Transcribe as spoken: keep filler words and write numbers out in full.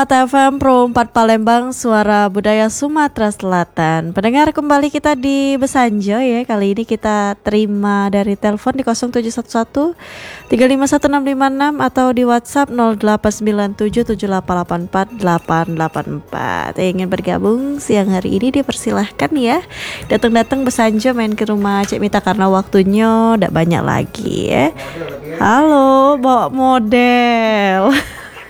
F M Pro empat Palembang, suara budaya Sumatera Selatan. Pendengar, kembali kita di Besanjo ya. Kali ini kita terima dari telepon di nol tujuh satu satu tiga lima satu enam lima enam atau di WhatsApp nol delapan sembilan tujuh tujuh delapan delapan empat delapan delapan empat. Yang ingin bergabung siang hari ini dipersilahkan ya. Datang-datang Besanjo main ke rumah Cik Mita karena waktunya udah banyak lagi ya. Halo, bawa model.